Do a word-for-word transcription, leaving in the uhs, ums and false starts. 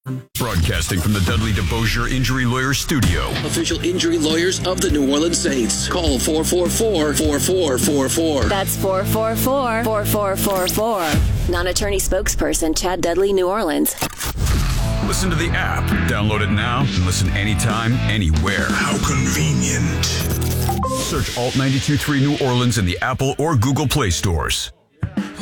Broadcasting from the Dudley DeBosier Injury Lawyer Studio. Official injury lawyers of the New Orleans Saints. Call four four four, four four four four. That's four four four, four four four four. Non-attorney spokesperson Chad Dudley, New Orleans. Listen to the app. Download it now and listen anytime, anywhere. How convenient. Search Alt ninety-two point three New Orleans in the Apple or Google Play stores.